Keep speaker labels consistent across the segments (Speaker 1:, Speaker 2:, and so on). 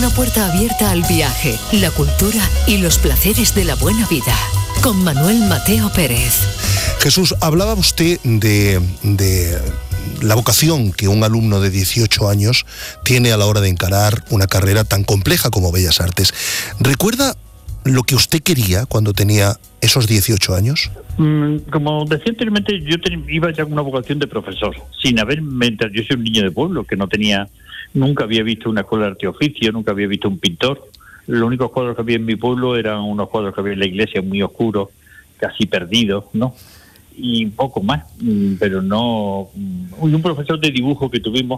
Speaker 1: Una puerta abierta al viaje, la cultura y los placeres de la buena vida. Con Manuel Mateo Pérez.
Speaker 2: Jesús, hablaba usted de la vocación que un alumno de 18 años tiene a la hora de encarar una carrera tan compleja como Bellas Artes. ¿Recuerda lo que usted quería cuando tenía esos 18 años?
Speaker 3: Como decía anteriormente, yo iba ya con una vocación de profesor, mientras yo soy un niño de pueblo que nunca había visto una escuela de arte y oficio, nunca había visto un pintor. Los únicos cuadros que había en mi pueblo eran unos cuadros que había en la iglesia muy oscuros, casi perdidos, ¿no? Y un poco más, pero no... Un profesor de dibujo que tuvimos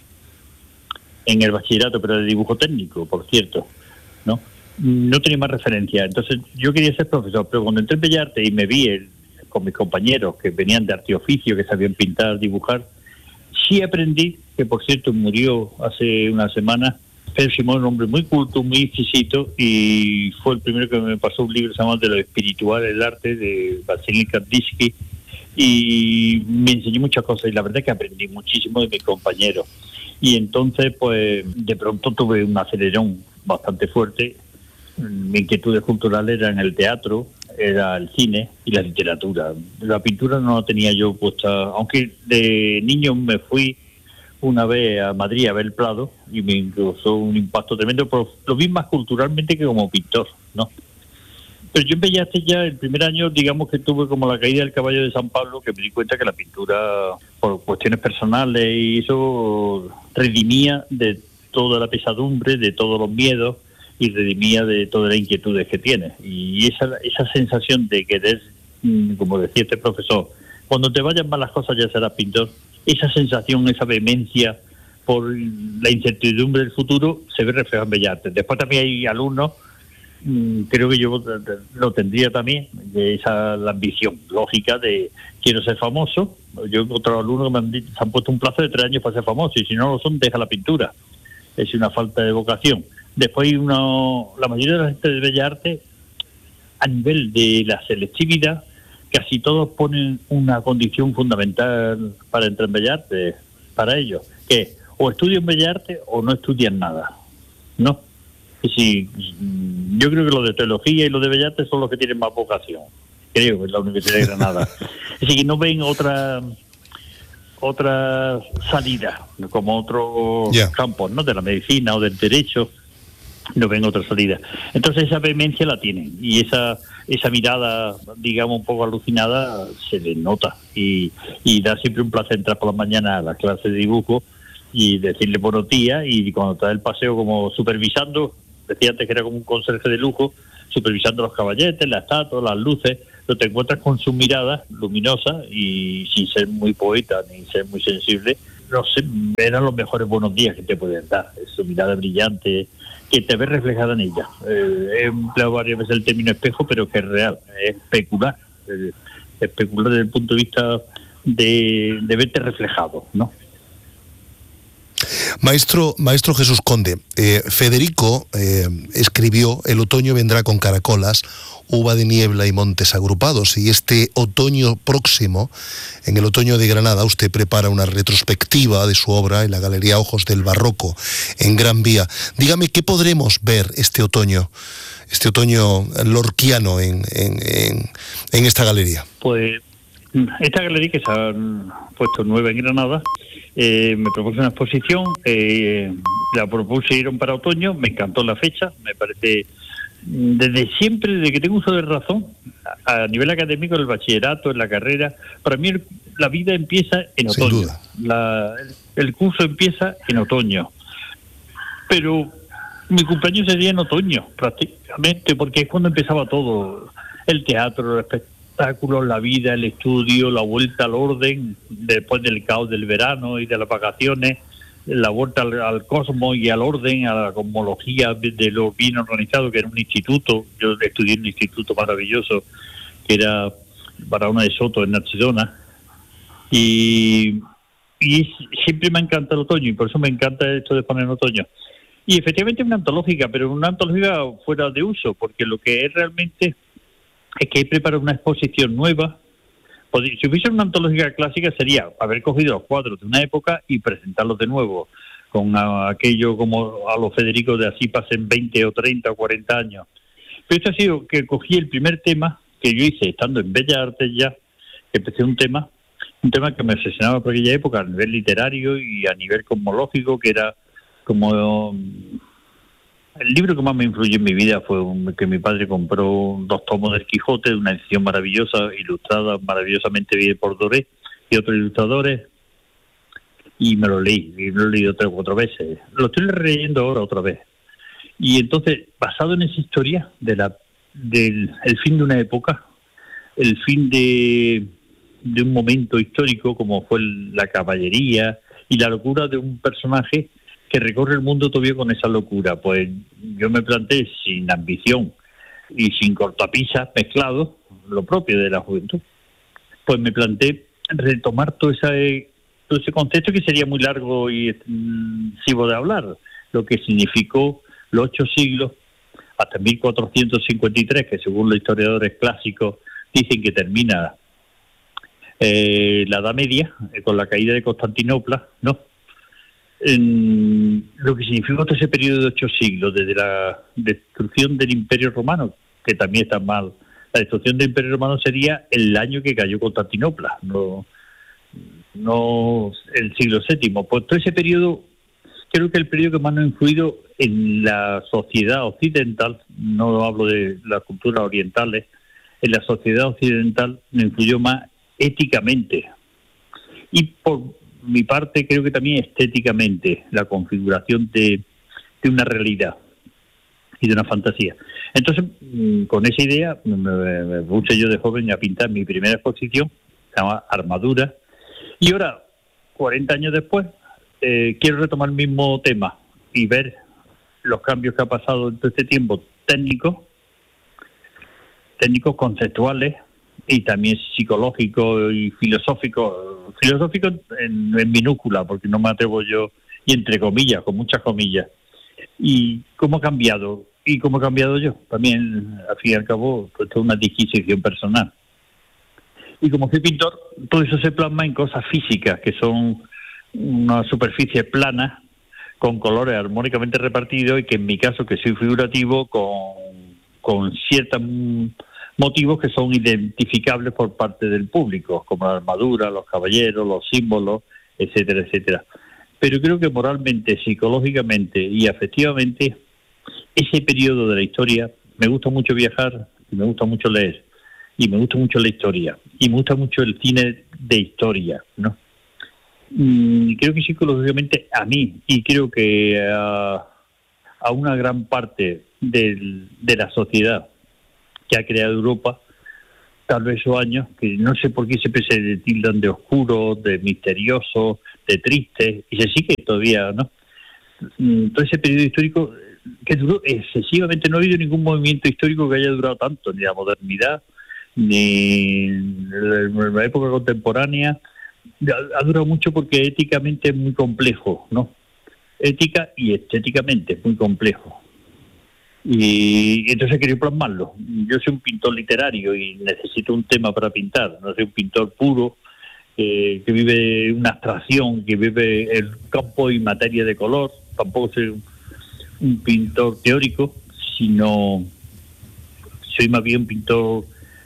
Speaker 3: en el bachillerato, pero de dibujo técnico, por cierto, ¿no? No tenía más referencia. Entonces yo quería ser profesor, pero cuando entré en Bellas Artes y me vi con mis compañeros que venían de arte y oficio, que sabían pintar, dibujar, sí aprendí, que por cierto murió hace una semana, Pedro Simón, un hombre muy culto, muy exquisito, y fue el primero que me pasó un libro llamado De lo espiritual, el arte, de Vasily Kandinsky, y me enseñó muchas cosas, y la verdad es que aprendí muchísimo de mis compañeros. Y entonces, pues, de pronto tuve un acelerón bastante fuerte. Mi inquietudes culturales eran el teatro, era el cine y la literatura. La pintura no la tenía yo puesta, aunque de niño me fui una vez a Madrid a ver el Prado y me causó un impacto tremendo, pero lo vi más culturalmente que como pintor, ¿no? Pero yo en Bellas Artes ya el primer año, digamos que tuve como la caída del caballo de San Pablo, que me di cuenta que la pintura, por cuestiones personales y eso, redimía de toda la pesadumbre, de todos los miedos y redimía de todas las inquietudes que tiene. Y esa sensación de querer, como decía este profesor, cuando te vayan mal las cosas ya serás pintor, esa sensación, esa vehemencia por la incertidumbre del futuro se ve reflejada en Bellas Artes. Después también hay alumnos, creo que yo lo tendría también, de la ambición lógica de quiero ser famoso. Yo he encontrado alumnos que se han puesto un plazo de 3 años para ser famoso y si no lo son, deja la pintura. Es una falta de vocación. Después hay la mayoría de la gente de Bellas Artes, a nivel de la selectividad, casi todos ponen una condición fundamental para entrar en Bellas Artes, para ellos, que o estudian Bellas Artes o no estudian nada, ¿no? Y si, yo creo que los de teología y los de Bellas Artes son los que tienen más vocación, creo, en la Universidad de Granada. Así que no ven otra salida, como otros campos, ¿no? De la medicina o del derecho, no ven otra salida. Entonces esa vehemencia la tienen y esa mirada, digamos, un poco alucinada se les nota y da siempre un placer entrar por la mañana a la clase de dibujo y decirle buenos días y cuando está el paseo como supervisando, decía antes que era como un conserje de lujo, supervisando los caballetes, las estatuas, las luces, pero te encuentras con su mirada luminosa y sin ser muy poeta ni ser muy sensible, no sé, eran los mejores buenos días que te pueden dar, su mirada brillante, que te ves reflejada en ella. He empleado varias veces el término espejo, pero que es real, es especular desde el punto de vista de verte reflejado, ¿no?
Speaker 2: Maestro Jesús Conde, Federico escribió El otoño vendrá con caracolas, uva de niebla y montes agrupados, y este otoño próximo, en el otoño de Granada, usted prepara una retrospectiva de su obra en la Galería Ojos del Barroco, en Gran Vía. Dígame, ¿qué podremos ver este otoño lorquiano en esta galería?
Speaker 3: Pues esta galería que se ha puesto nueva en Granada, me propuso una exposición, la propusieron para otoño, me encantó la fecha, me parece, desde siempre, desde que tengo uso de razón, a nivel académico, en el bachillerato, en la carrera, para mí la vida empieza en otoño, el curso empieza en otoño, pero mi cumpleaños sería en otoño, prácticamente, porque es cuando empezaba todo, el teatro, el espectáculo, la vida, el estudio, la vuelta al orden, después del caos del verano y de las vacaciones, la vuelta al cosmos y al orden, a la cosmología de lo bien organizado, que era un instituto. Yo estudié en un instituto maravilloso, que era Barahona de Soto, en Archidona, y siempre me encanta el otoño, y por eso me encanta esto de poner en otoño. Y efectivamente una antológica, pero una antológica fuera de uso, porque lo que es realmente es que he preparado una exposición nueva. Si hubiese una antología clásica sería haber cogido los cuadros de una época y presentarlos de nuevo con aquello como a los Federico de así pasen 20 o 30 o 40 años. Pero esto ha sido que cogí el primer tema que yo hice estando en Bellas Artes ya, que empecé un tema que me obsesionaba por aquella época a nivel literario y a nivel cosmológico, que era como... El libro que más me influyó en mi vida fue que mi padre compró 2 tomos del Quijote, de una edición maravillosa, ilustrada maravillosamente bien por Doré y otros ilustradores, y me lo leí, y lo he leído 3 o 4 veces. Lo estoy leyendo ahora otra vez. Y entonces, basado en esa historia del fin de una época, el fin de un momento histórico como fue la caballería y la locura de un personaje que recorre el mundo todavía con esa locura, pues yo me planteé sin ambición y sin cortapisas mezclado, lo propio de la juventud, pues me planteé retomar todo ese concepto que sería muy largo y extensivo de hablar, lo que significó los 8 siglos hasta 1453, que según los historiadores clásicos dicen que termina la Edad Media, con la caída de Constantinopla, ¿no? En lo que significó todo ese periodo de 8 siglos, desde la destrucción del Imperio Romano, que también está mal. La destrucción del Imperio Romano sería el año que cayó Constantinopla, no el siglo VII. Pues todo ese periodo, creo que el periodo que más nos ha influido en la sociedad occidental, no hablo de las culturas orientales, en la sociedad occidental nos influyó más éticamente. Y por mi parte creo que también estéticamente, la configuración de una realidad y de una fantasía. Entonces, con esa idea, me puse yo de joven a pintar mi primera exposición, se llama Armadura, y ahora, 40 años después, quiero retomar el mismo tema y ver los cambios que ha pasado en todo este tiempo, técnicos conceptuales, y también psicológico y filosófico en minúscula, porque no me atrevo yo, y entre comillas, con muchas comillas. Y cómo ha cambiado, y cómo he cambiado yo, también, al fin y al cabo, pues es una adquisición personal. Y como soy pintor, todo eso se plasma en cosas físicas, que son una superficie plana, con colores armónicamente repartidos, y que en mi caso, que soy figurativo, con ciertas motivos que son identificables por parte del público, como la armadura, los caballeros, los símbolos, etcétera, etcétera. Pero creo que moralmente, psicológicamente y afectivamente, ese periodo de la historia, me gusta mucho viajar, y me gusta mucho leer, y me gusta mucho la historia, y me gusta mucho el cine de historia, ¿no? Y creo que psicológicamente a mí, y creo que a una gran parte de la sociedad que ha creado Europa, tal vez esos años, que no sé por qué siempre se tildan de oscuro, de misterioso, de triste, y se sigue todavía, ¿no? Todo ese periodo histórico que duró excesivamente, no ha habido ningún movimiento histórico que haya durado tanto, ni la modernidad, ni la época contemporánea. Ha durado mucho porque éticamente es muy complejo, ¿no? Ética y estéticamente es muy complejo. Y entonces quería plasmarlo. Yo soy un pintor literario y necesito un tema para pintar. No soy un pintor puro que vive una abstracción, que vive el campo y materia de color. Tampoco soy un pintor teórico, sino soy más bien un pintor...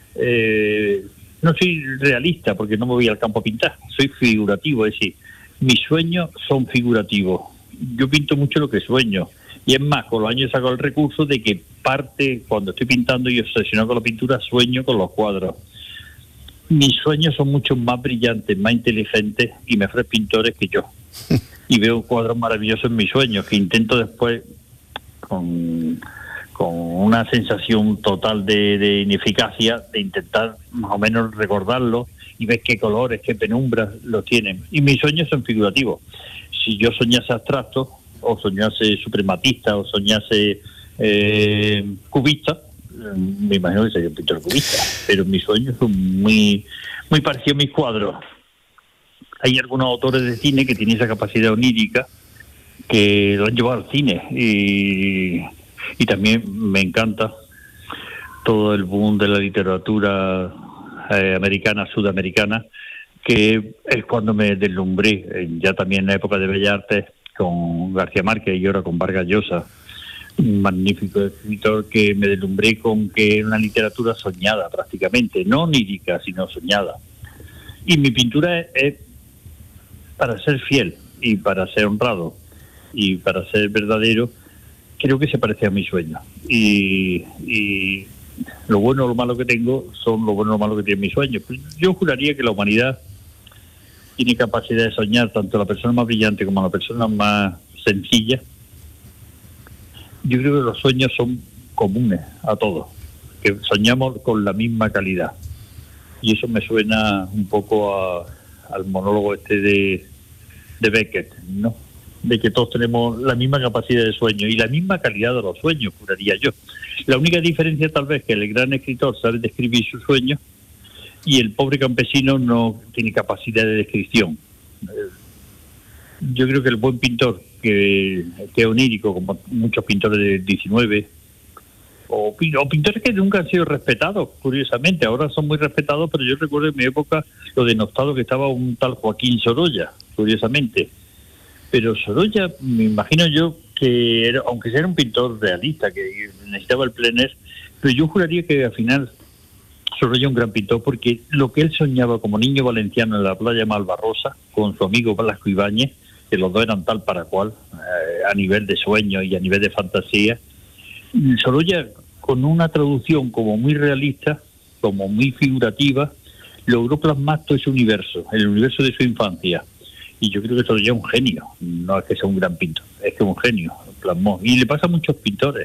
Speaker 3: no soy realista porque no me voy al campo a pintar. Soy figurativo, es decir, mis sueños son figurativos. Yo pinto mucho lo que sueño. Y es más, con los años saco el recurso de que cuando estoy pintando y obsesionado con la pintura, sueño con los cuadros. Mis sueños son mucho más brillantes, más inteligentes y mejores pintores que yo. Y veo cuadros maravillosos en mis sueños, que intento después, con una sensación total de ineficacia, de intentar más o menos recordarlo y ver qué colores, qué penumbras lo tienen. Y mis sueños son figurativos. Si yo soñase abstracto, o soñase suprematista, o soñase cubista, me imagino que sería un pintor cubista, pero mis sueños son muy parecidos a mis cuadros. Hay algunos autores de cine que tienen esa capacidad onírica, que lo han llevado al cine, y también me encanta todo el boom de la literatura americana, sudamericana, que es cuando me deslumbré, ya también en la época de Bellas Artes, con García Márquez y ahora con Vargas Llosa, un magnífico escritor que me deslumbré con que era una literatura soñada prácticamente, no onírica, sino soñada. Y mi pintura es para ser fiel y para ser honrado y para ser verdadero, creo que se parece a mi sueño. Y lo bueno o lo malo que tengo son lo bueno o lo malo que tiene mi sueño. Yo juraría que la humanidad tiene capacidad de soñar, tanto la persona más brillante como la persona más sencilla. Yo creo que los sueños son comunes a todos, que soñamos con la misma calidad. Y eso me suena un poco al monólogo de Beckett, ¿no? De que todos tenemos la misma capacidad de sueño y la misma calidad de los sueños, juraría yo. La única diferencia tal vez que el gran escritor sabe describir sus sueños y el pobre campesino no tiene capacidad de descripción. Yo creo que el buen pintor, que es onírico, como muchos pintores del 19, o pintores que nunca han sido respetados, curiosamente, ahora son muy respetados, pero yo recuerdo en mi época lo denostado que estaba un tal Joaquín Sorolla, curiosamente. Pero Sorolla, me imagino yo que era, aunque sea un pintor realista, que necesitaba el plein air, pero yo juraría que al final Sorolla es un gran pintor, porque lo que él soñaba como niño valenciano en la playa Malvarrosa, con su amigo Blasco Ibáñez, que los dos eran tal para cual, a nivel de sueño y a nivel de fantasía, Sorolla, con una traducción como muy realista, como muy figurativa, logró plasmar todo ese universo, el universo de su infancia. Y yo creo que Sorolla es un genio, no es que sea un gran pintor, es que es un genio, plasmó. Y le pasa a muchos pintores,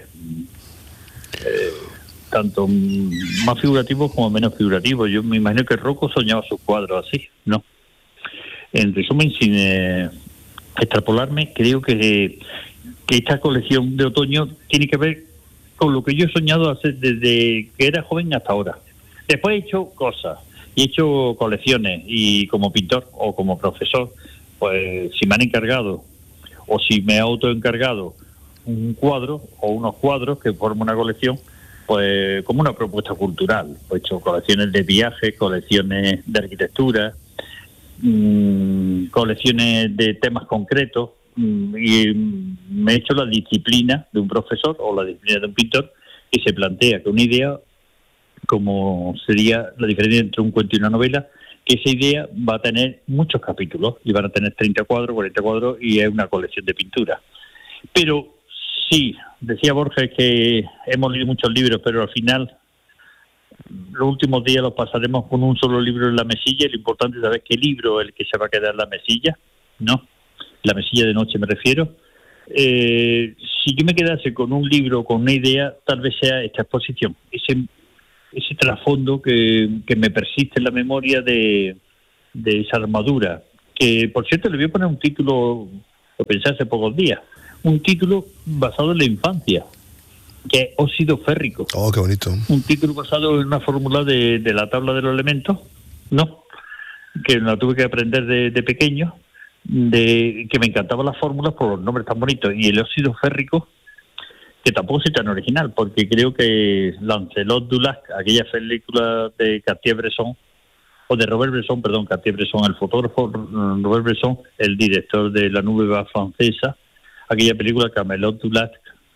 Speaker 3: tanto más figurativos como menos figurativos. Yo me imagino que Rocco soñaba sus cuadros así, ¿no? En resumen, sin extrapolarme, creo que esta colección de otoño tiene que ver con lo que yo he soñado hacer desde que era joven hasta ahora. Después he hecho cosas, y he hecho colecciones, y como pintor o como profesor, pues si me han encargado o si me he autoencargado un cuadro o unos cuadros que forman una colección, pues como una propuesta cultural. He hecho colecciones de viajes, colecciones de arquitectura, colecciones de temas concretos, y me he hecho la disciplina de un profesor o la disciplina de un pintor que se plantea que una idea, como sería la diferencia entre un cuento y una novela, que esa idea va a tener muchos capítulos y van a tener 30 cuadros, 40 cuadros y es una colección de pintura. Pero sí, decía Borges que hemos leído muchos libros, pero al final los últimos días los pasaremos con un solo libro en la mesilla, y lo importante es saber qué libro es el que se va a quedar en la mesilla, ¿no? La mesilla de noche me refiero. Si yo me quedase con un libro, con una idea, tal vez sea esta exposición, ese trasfondo que me persiste en la memoria de esa armadura, que por cierto le voy a poner un título, lo pensé hace pocos días, un título basado en la infancia, que es óxido férrico.
Speaker 2: Oh, qué bonito. Un
Speaker 3: título basado en una fórmula de la tabla de los elementos, ¿no? Que la tuve que aprender de pequeño, que me encantaban las fórmulas por los nombres tan bonitos. Y el óxido férrico, que tampoco es tan original, porque creo que Lancelot-Dulac, aquella película de Cartier-Bresson, o de Robert-Bresson, perdón, Cartier-Bresson, el fotógrafo Robert-Bresson, el director de La Nube francesa, aquella película Camelot-Dulac,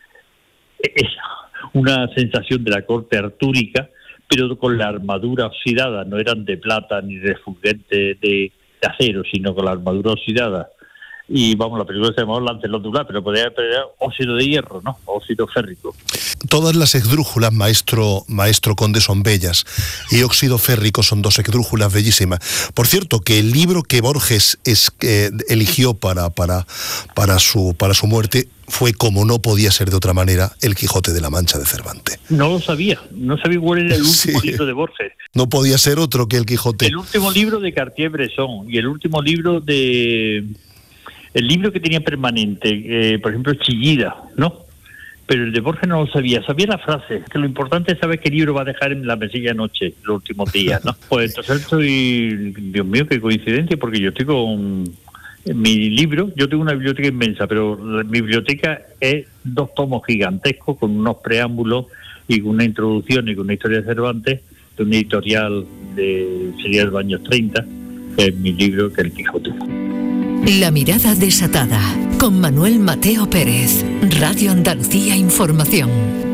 Speaker 3: es una sensación de la corte artúrica, pero con la armadura oxidada, no eran de plata ni de fulgente de acero, sino con la armadura oxidada. Y vamos, la película se llamaba Lancelot-Dulac, pero podría haber óxido de hierro, ¿no? Óxido férrico.
Speaker 2: Todas las esdrújulas, maestro Conde, son bellas, y óxido férrico son dos esdrújulas bellísimas. Por cierto, que el libro que Borges eligió para su muerte fue, como no podía ser de otra manera, El Quijote de la Mancha de Cervantes.
Speaker 3: No lo sabía, no sabía cuál era el último libro de Borges.
Speaker 2: No podía ser otro que El Quijote.
Speaker 3: El último libro de Cartier-Bresson y el último libro el libro que tenía permanente, por ejemplo, Chillida, ¿no? Pero el de Borges no lo sabía la frase, que lo importante es saber qué libro va a dejar en la mesilla de noche los últimos días, ¿no? Pues entonces estoy, Dios mío, qué coincidencia, porque yo estoy con mi libro, yo tengo una biblioteca inmensa, pero mi biblioteca es 2 tomos gigantescos con unos preámbulos y con una introducción y con una historia de Cervantes, de un editorial sería de los años 30, que es mi libro, que es El Quijote.
Speaker 1: La mirada desatada. Con Manuel Mateo Pérez, Radio Andalucía Información.